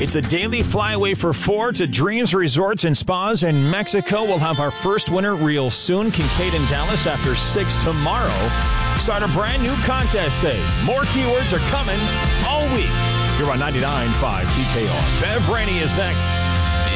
It's a daily flyaway for 4 to Dreams Resorts and Spas in Mexico. We'll have our first winner real soon. Kincaid in Dallas after 6 tomorrow. Start a brand new contest day. More keywords are coming all week. Here on 99.5 PKR. Bev Rainey is next.